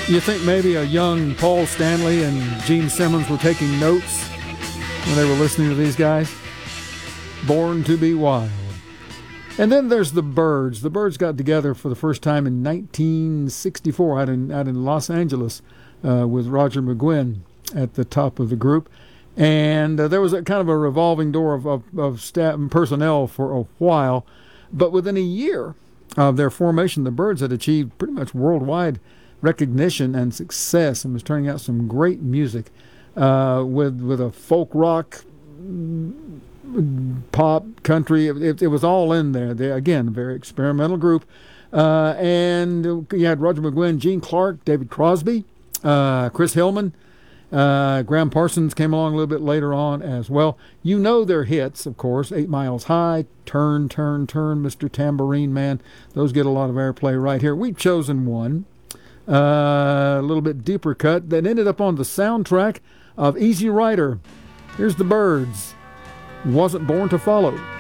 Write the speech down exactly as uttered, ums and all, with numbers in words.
You think maybe a young Paul Stanley and Gene Simmons were taking notes when they were listening to these guys? Born to be Wild. And then there's the Byrds. The Byrds got together for the first time in nineteen sixty-four out in, out in Los Angeles uh, with Roger McGuinn at the top of the group. And uh, there was a kind of a revolving door of, of, of staff and personnel for a while. But within a year of their formation, the Byrds had achieved pretty much worldwide recognition and success and was turning out some great music uh, with with a folk rock, pop, country. It, it was all in there. They, again, a very experimental group. Uh, and you had Roger McGuinn, Gene Clark, David Crosby, uh, Chris Hillman. Uh, Graham Parsons came along a little bit later on as well. You know their hits, of course, Eight Miles High, Turn, Turn, Turn, Mister Tambourine Man. Those get a lot of airplay right here. We've chosen one, uh, a little bit deeper cut, that ended up on the soundtrack of Easy Rider. Here's the Byrds. Wasn't Born to Follow.